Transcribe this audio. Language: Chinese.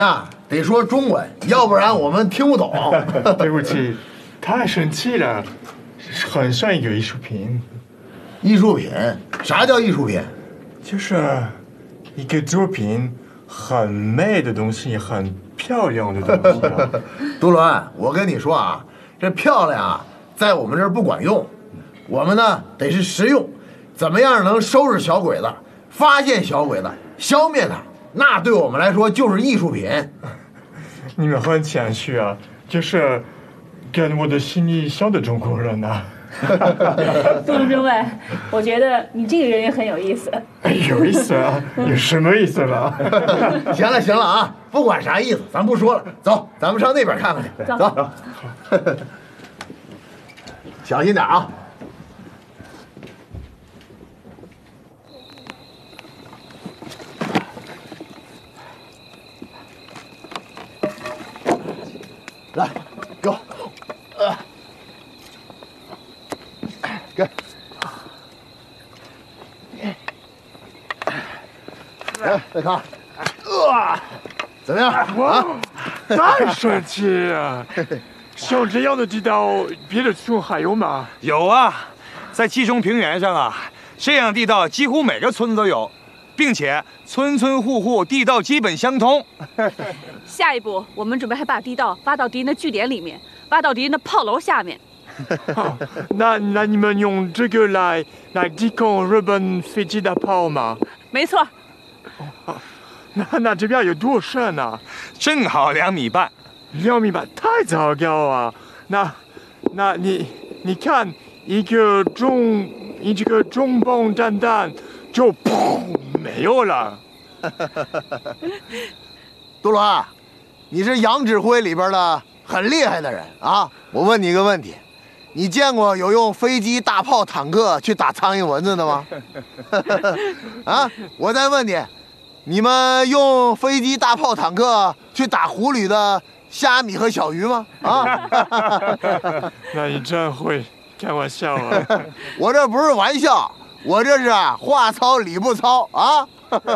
啊，得说中文，要不然我们听不懂。 对不起，太生气了，很像一个艺术品。 艺术品？啥叫艺术品？ 就是一个作品，很美的东西，很漂亮的东西啊。 杜伦，我跟你说啊，这漂亮啊，在我们这儿不管用，我们呢得是实用，怎么样能收拾小鬼子，发现小鬼子，消灭他，那对我们来说就是艺术品。 你们很谦虚啊，就是跟我的心里想的中国人呐、啊。 杜伦中尉，我觉得你这个人也很有意思。 有意思啊？有什么意思了？ 行了行了啊，不管啥意思，咱不说了，走，咱们上那边看看去。走，小心点啊。来，给我，给，来，再看，怎么样？啊， 太神奇了！像这样的地道，别的村还有吗？ 有啊，在冀中平原上啊，这样地道几乎每个村子都有，并且村村户户地道基本相通。 下一步，我们准备还把地道挖到敌人的据点里面，挖到敌人的炮楼下面。 那你们用这个来抵抗日本飞机的炮吗？ 没错。 那这边有多深啊？ 正好2米半。 2米半太糟糕啊！那你看一个中bom炸弹就砰没有了。 杜伦，你是杨指挥里边的很厉害的人啊！我问你一个问题，你见过有用飞机、大炮、坦克去打苍蝇蚊子的吗？啊！我再问你，你们用飞机、大炮、坦克去打湖里的虾米和小鱼吗？啊！ 那你真会开玩笑啊！ 我这不是玩笑，我这是话糙理不糙啊！